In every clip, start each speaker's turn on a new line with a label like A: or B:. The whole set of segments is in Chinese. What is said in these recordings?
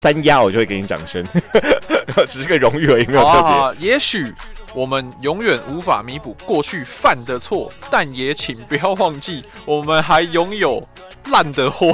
A: 3压我就会给你掌声，只是个荣誉而已，没有特别。
B: 好，也许我们永远无法弥补过去犯的错，但也请不要忘记，我们还拥有烂的货。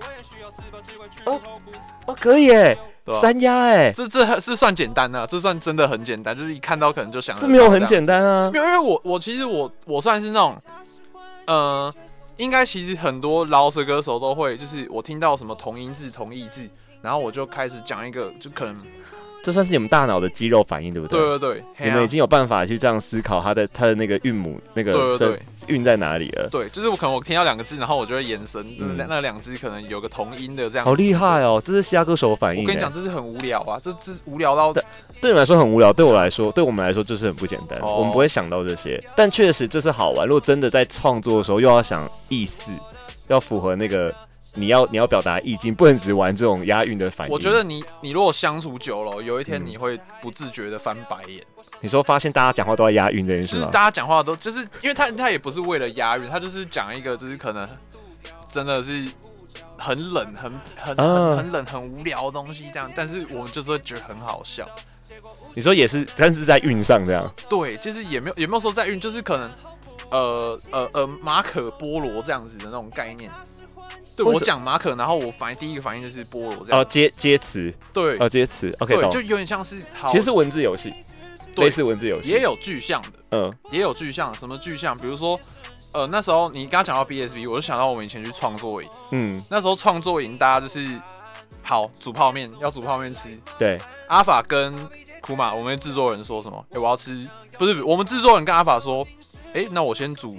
A: 哦，可以耶，3压哎，
B: 这是算简单啊，这算真的很简单，就是一看到可能就想得到。
A: 这没有很简单啊，
B: 没有，因为我其实我算是那种，应该其实很多饶舌歌手都会，就是我听到什么同音字、同义字，然后我就开始讲一个，就可能。
A: 这算是你们大脑的肌肉反应，对不对？
B: 对对对，
A: 你们已经有办法去这样思考它的那个韵母那个声韵在哪里了。
B: 对，就是我可能听到2个字，然后我就会延伸，那2只可能有个同音的这样。
A: 好厉害哦！这是嘻哈歌手反应。
B: 我跟你讲，这是很无聊啊，这无聊到
A: 对你们来说很无聊，对我们来说就是很不简单。我们不会想到这些，但确实这是好玩。如果真的在创作的时候又要想意思，要符合那个。你要表达意境，不能只玩这种押韵的反应。
B: 我觉得你如果相处久了，有一天你会不自觉的翻白眼。
A: 你说发现大家讲话都在押韵这件事吗？
B: 就是大家讲话都就是因为他也不是为了押韵，他就是讲一个就是可能真的是很冷、很冷、很无聊的东西这样，但是我们就是会觉得很好笑。
A: 你说也是，但是在韵上这样。
B: 对，就是也没有说在韵，就是可能马可波罗这样子的那种概念。对，我讲马可，然后我第一个反应就是菠萝这样。
A: 接词。
B: 对，
A: 接词。OK，
B: 对，就有点像是
A: 其实是文字游戏，类似文字游戏，
B: 也有具象的，也有具象。什么具象？比如说，那时候你刚刚讲到 BSB， 我就想到我们以前去创作营，那时候创作营大家就是好煮泡面，要煮泡面吃。对，阿法跟库马，我们制作人说什么？我要吃，不是我们制作人跟阿法说，那我先煮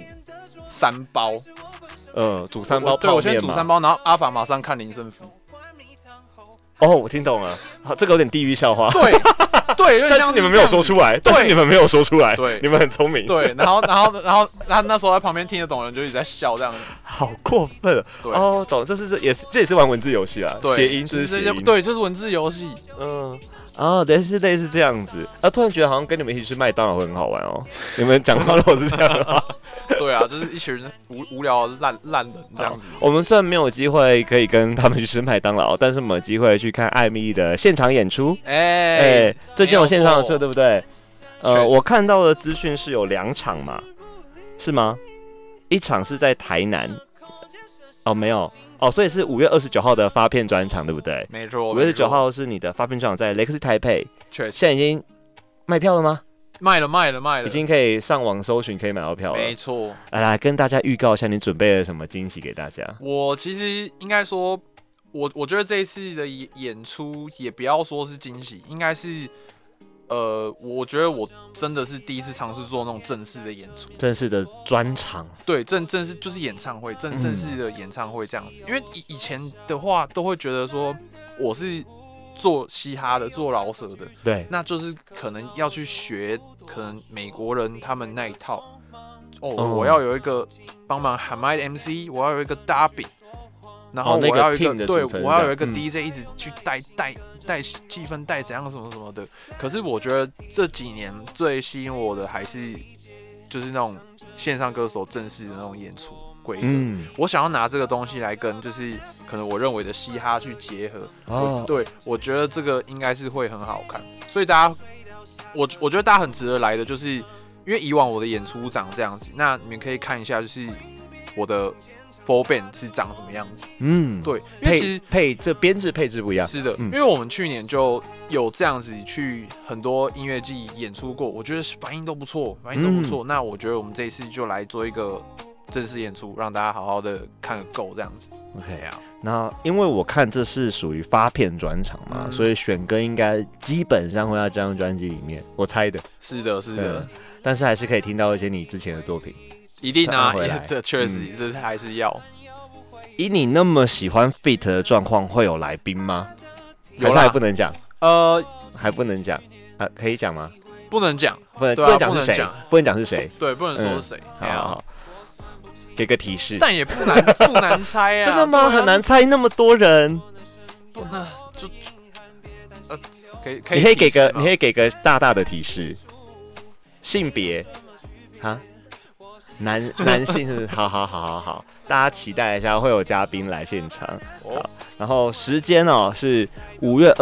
B: 3包。
A: 煮3包泡面嘛。
B: 对，我先煮3包，然后阿法马上看林胜福。
A: 哦，我听懂了，好，这个有点地狱笑话。
B: 对，
A: 但是你们没有说出来，对，你们很聪明。
B: 对，然后他那时候在旁边听得懂的人就一直在笑，这样。
A: 好过分。对，懂，这也是玩文字游戏啦，谐音，
B: 这是谐音，对，就是文字游戏。
A: 类似这样子。突然觉得好像跟你们一起吃麦当劳会很好玩哦。你们讲话如果是这样的话。
B: 对啊，就是一群人无聊的烂人这样子。
A: 我们虽然没有机会可以跟他们去吃麦当劳，但是我们有机会去看艾米丽的现场演出。最近有现场演出对不对？我看到的资讯是有2场嘛，是吗？一场是在台南。没有。所以是5月29号的发片专场，对不对？
B: 没错。
A: 5月29号是你的发片专场，在雷克斯台北。
B: 确实。
A: 现在已经卖票了吗？
B: 卖了，
A: 已经可以上网搜寻，可以买到票了。
B: 没错。
A: 来跟大家预告一下，你准备了什么惊喜给大家？
B: 我其实应该说，我觉得这一次的演出也不要说是惊喜，应该是。我觉得我真的是第一次尝试做那种正式的演出，
A: 正式的专场。
B: 对，正式就是演唱会，正式的演唱会这样子。因为以前的话都会觉得说我是做嘻哈的，做饶舌的，
A: 对，
B: 那就是可能要去学可能美国人他们那一套。我要有一个帮忙喊麦的 MC， 我要有一这大饼，然后我要有一个对，我要有一个 DJ 一直去带气氛，带怎样什么什么的。可是我觉得这几年最吸引我的还是就是那种线上歌手正式的那种演出规格。我想要拿这个东西来跟就是可能我认为的嘻哈去结合。对，我觉得这个应该是会很好看。所以大家，我觉得大家很值得来的，就是因为以往我的演出长这样子，那你们可以看一下，就是我的。full band 是长什么样子？对，因为其实
A: 这编制配置不一样。
B: 是的，因为我们去年就有这样子去很多音乐季演出过，我觉得反应都不错，那我觉得我们这一次就来做一个正式演出，让大家好好的看个够这样子。
A: OK 啊，那因为我看这是属于发片专场嘛，所以选歌应该基本上会在这张专辑里面，我猜的。
B: 是的，
A: 但是还是可以听到一些你之前的作品。
B: 一定啊，这确实，这还是要。
A: 以你那么喜欢 feat 的状况，会有来宾吗？还是还不能讲？还不能讲啊？可以讲吗？
B: 不能讲，
A: 不能讲是谁？不能讲是谁？
B: 对，不能说是谁。
A: 好，给个提示。
B: 但也不难猜啊。
A: 真的吗？很难猜，那么多人。
B: 不能就
A: 你可以给个大大的提示。性别哈？男性是不是？好，大家期待一下，会有嘉宾来现场。好，然后时间是5月